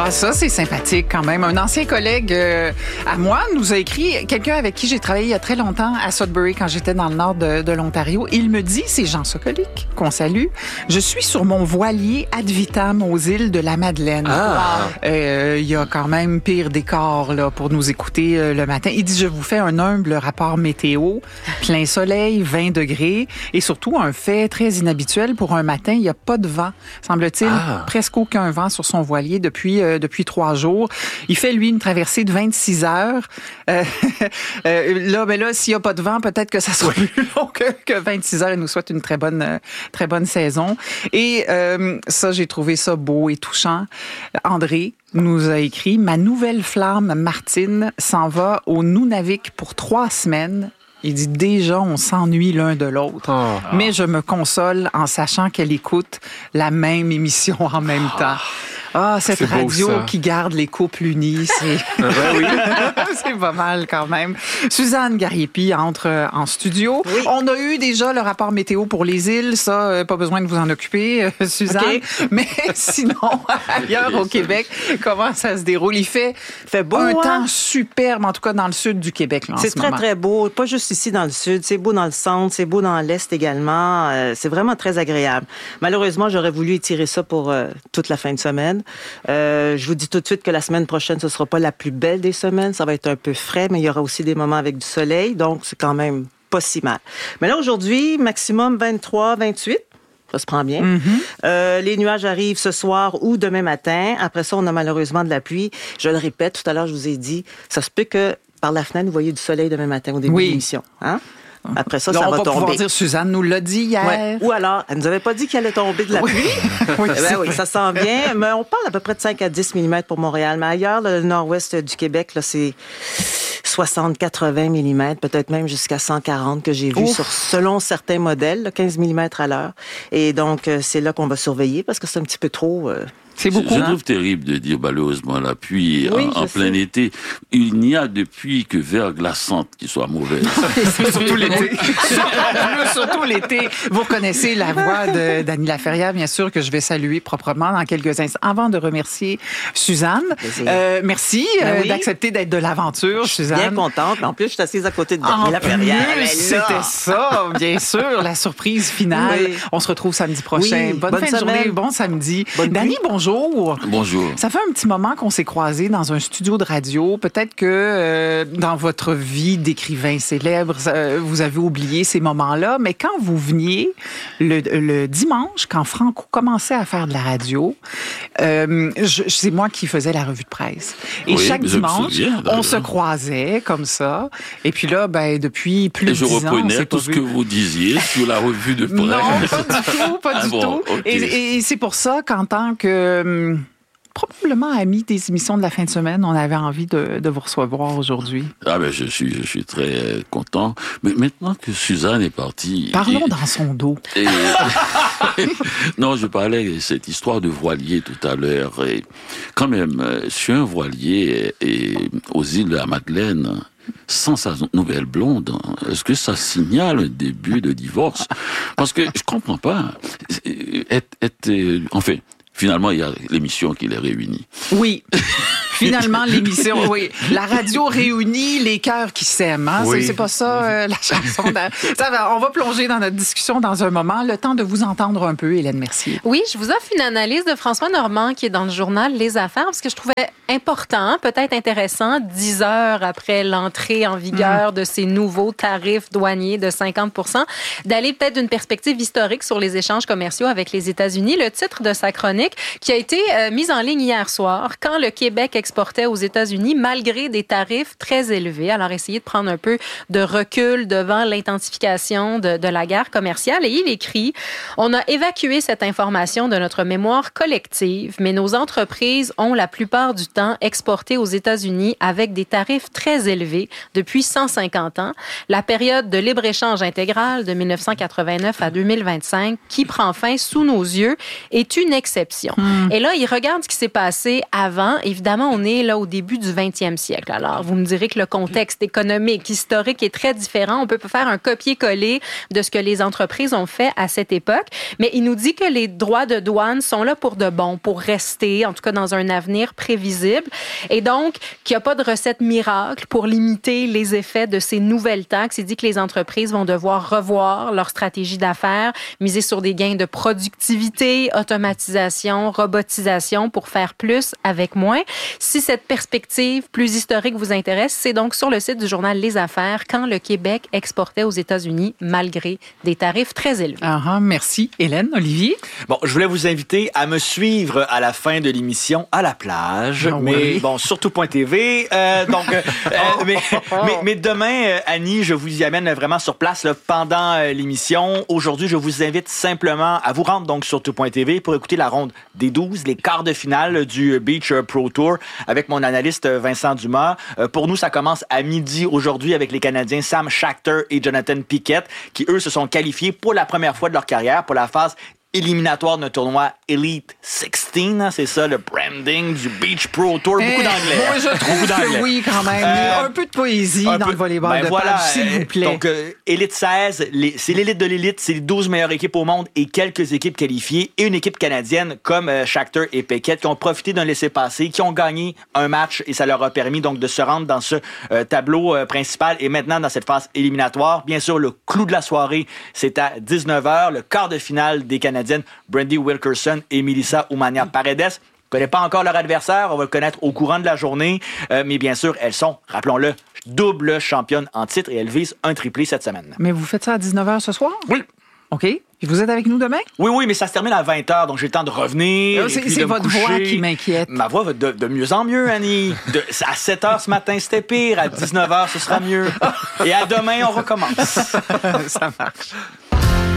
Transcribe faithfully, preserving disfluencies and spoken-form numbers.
Ah, ça, c'est sympathique quand même. Un ancien collègue euh, à moi nous a écrit, quelqu'un avec qui j'ai travaillé il y a très longtemps à Sudbury quand j'étais dans le nord de, de l'Ontario. Il me dit, c'est Jean Sokolic, qu'on salue, je suis sur mon voilier ad vitam aux îles de la Madeleine. Ah. Euh, il y a quand même pire décor là, pour nous écouter euh, le matin. Il dit, je vous fais un humble rapport météo, plein soleil, vingt degrés, et surtout un fait très inhabituel pour un matin, il n'y a pas de vent, semble-t-il, Ah. presque aucun vent sur son voilier depuis euh, depuis trois jours. Il fait, lui, une traversée de vingt-six heures. Euh, euh, là, ben là, s'il n'y a pas de vent, peut-être que ça sera plus long que, que vingt-six heures. Il nous souhaite une très bonne, euh, très bonne saison. Et euh, ça, j'ai trouvé ça beau et touchant. André nous a écrit « Ma nouvelle flamme, Martine, s'en va au Nunavik pour trois semaines. » Il dit, déjà, on s'ennuie l'un de l'autre. Oh. Mais je me console en sachant qu'elle écoute la même émission en même temps. Ah, cette C'est beau, radio ça. qui garde les couples unis, c'est... Ben oui. c'est pas mal quand même. Suzanne Gariepi entre euh, en studio. Oui. On a eu déjà le rapport météo pour les îles. Ça, euh, pas besoin de vous en occuper, euh, Suzanne. Okay. Mais sinon, ailleurs au Québec, comment ça se déroule? Il fait, fait beau, un hein? temps superbe, en tout cas dans le sud du Québec. Là, en C'est ce très, moment. très beau. Pas juste ici dans le sud. C'est beau dans le centre. C'est beau dans l'est également. Euh, c'est vraiment très agréable. Malheureusement, j'aurais voulu étirer ça pour euh, toute la fin de semaine. Euh, je vous dis tout de suite que la semaine prochaine, ce sera pas la plus belle des semaines. Ça va être un peu frais, mais il y aura aussi des moments avec du soleil. Donc, c'est quand même pas si mal. Mais là, aujourd'hui, maximum vingt-trois, vingt-huit. Ça se prend bien. Mm-hmm. Euh, les nuages arrivent ce soir ou demain matin. Après ça, on a malheureusement de la pluie. Je le répète, tout à l'heure, je vous ai dit, ça se peut que par la fenêtre, vous voyez du soleil demain matin au début Oui. de l'émission. Hein? Après ça, Là, ça on va va pouvoir tomber. dire, Suzanne nous l'a dit hier. Ouais. Ou alors, elle nous avait pas dit qu'il allait tomber de la Oui. pluie. Oui, Eh c'est ben oui, vrai. ça s'en vient. Mais on parle à peu près de cinq à dix millimètres pour Montréal. Mais ailleurs, là, le nord-ouest du Québec, là, c'est soixante à quatre-vingts millimètres, peut-être même jusqu'à cent quarante que j'ai vu Ouf. sur, selon certains modèles, là, quinze millimètres à l'heure. Et donc, euh, c'est là qu'on va surveiller parce que c'est un petit peu trop... euh, C'est Je, beaucoup. je hein? trouve terrible de dire malheureusement la pluie Oui, en, en je plein sais. été. Il n'y a de pluie que verglaçante qui soit mauvaise. Surtout l'été. Surtout l'été. Vous reconnaissez la voix de Dany Laferrière, bien sûr, que je vais saluer proprement dans quelques instants. Avant de remercier Suzanne, Plaisir. euh, merci Ben euh, oui. d'accepter d'être de l'aventure, Suzanne. bien contente. Mais en plus, je suis assise à côté de En Dany Laferrière. plus, Elle est là. c'était ça, bien sûr, la surprise finale. Oui. On se retrouve samedi prochain. Oui, bonne, bonne fin de journée, semaine. bon samedi. Bonne Dany, pluie. bonjour. Bonjour. Ça fait un petit moment qu'on s'est croisés dans un studio de radio. Peut-être que euh, dans votre vie d'écrivain célèbre, euh, vous avez oublié ces moments-là. Mais quand vous veniez le, le dimanche, quand Franco commençait à faire de la radio, euh, je, c'est moi qui faisais la revue de presse. Et Oui, chaque je me dimanche, souviens, on d'ailleurs. se croisait comme ça. Et puis là, ben depuis plus de Et je dix ans, on reprenais s'est tout pas ce vu. que vous disiez sur la revue de presse. Non, pas du tout, pas Ah du bon, tout. ok. Et, et c'est pour ça qu'en tant que hum, probablement ami des émissions de la fin de semaine, on avait envie de, de vous recevoir aujourd'hui. Ah ben je suis je suis très euh, content. Mais maintenant que Suzanne est partie. Parlons et- dans son dos. et- non, je parlais de cette histoire de voilier tout à l'heure. Et quand même, euh, sur un voilier et, et aux îles de la Madeleine, sans sa nouvelle blonde, est-ce que ça signale un début de divorce? Parce que je comprends pas. Être, être, euh, enfin, finalement, il y a l'émission qui les réunit. Oui. Finalement, l'émission, oui. La radio réunit les cœurs qui s'aiment. Hein? Oui. C'est, c'est pas ça, euh, la chanson. De... Ça va, on va plonger dans notre discussion dans un moment. Le temps de vous entendre un peu, Hélène Mercier. Oui, je vous offre une analyse de François Normand qui est dans le journal Les Affaires parce que je trouvais important, peut-être intéressant, dix heures après l'entrée en vigueur mmh. de ces nouveaux tarifs douaniers de cinquante pour cent, d'aller peut-être d'une perspective historique sur les échanges commerciaux avec les États-Unis. Le titre de sa chronique qui a été euh, mise en ligne hier soir, quand le Québec exportait aux États-Unis malgré des tarifs très élevés. Alors, essayer de prendre un peu de recul devant l'intensification de, de la guerre commerciale. Et il écrit, on a évacué cette information de notre mémoire collective, mais nos entreprises ont la plupart du temps exporté aux États-Unis avec des tarifs très élevés depuis cent cinquante ans. La période de libre-échange intégral de dix-neuf cent quatre-vingt-neuf à deux mille vingt-cinq, qui prend fin sous nos yeux, est une exception. Mmh. Et là, il regarde ce qui s'est passé avant. Évidemment, on est là au début du vingtième siècle. Alors, vous me direz que le contexte économique, historique est très différent. On peut faire un copier-coller de ce que les entreprises ont fait à cette époque. Mais il nous dit que les droits de douane sont là pour de bon, pour rester, en tout cas dans un avenir prévisible. Et donc, qu'il n'y a pas de recette miracle pour limiter les effets de ces nouvelles taxes. Il dit que les entreprises vont devoir revoir leur stratégie d'affaires, miser sur des gains de productivité, automatisation, robotisation pour faire plus avec moins. Si cette perspective plus historique vous intéresse, c'est donc sur le site du journal Les Affaires quand le Québec exportait aux États-Unis malgré des tarifs très élevés. Ah, ah, merci. Hélène, Olivier? Bon, je voulais vous inviter à me suivre à la fin de l'émission à la plage, oh, mais oui. bon, surtout point T V. Euh, donc, euh, mais, mais, mais demain, euh, Annie, je vous y amène vraiment sur place là, pendant euh, l'émission. Aujourd'hui, je vous invite simplement à vous rendre donc sur tout point T V pour écouter la ronde des douze, les quarts de finale du Beach Pro Tour avec mon analyste Vincent Dumas. Euh, pour nous, ça commence à midi aujourd'hui avec les Canadiens Sam Schachter et Jonathan Pickett qui, eux, se sont qualifiés pour la première fois de leur carrière pour la phase éliminatoire d'un tournoi Elite seize, hein, c'est ça le branding du Beach Pro Tour. Beaucoup Eh, d'anglais. Moi, je trouve Beaucoup d'anglais. que oui, quand même. Euh, un peu de poésie un dans peu, le volleyball ben de voilà, plage, s'il vous plaît. Donc, euh, Elite seize, les, c'est l'élite de l'élite, c'est les douze meilleures équipes au monde et quelques équipes qualifiées et une équipe canadienne comme euh, Schachter et Pickett qui ont profité d'un laissez-passer, qui ont gagné un match et ça leur a permis donc de se rendre dans ce euh, tableau euh, principal et maintenant dans cette phase éliminatoire. Bien sûr, le clou de la soirée, c'est à dix-neuf heures, le quart de finale des Canadiennes Brandy Wilkerson et Melissa Umania Paredes. On ne connaît pas encore leur adversaire, on va le connaître au courant de la journée, euh, mais bien sûr, elles sont, rappelons-le, double championnes en titre et elles visent un triplé cette semaine. Mais vous faites ça à dix-neuf heures ce soir? Oui. OK. Puis vous êtes avec nous demain? Oui, oui, mais ça se termine à vingt heures, donc j'ai le temps de revenir. Ah, c'est- et puis c'est de me votre voix coucher. qui m'inquiète. Ma voix va de, de mieux en mieux, Annie. De, à sept heures ce matin, c'était pire. À dix-neuf heures, ce sera mieux. Et à demain, on recommence. Ça marche.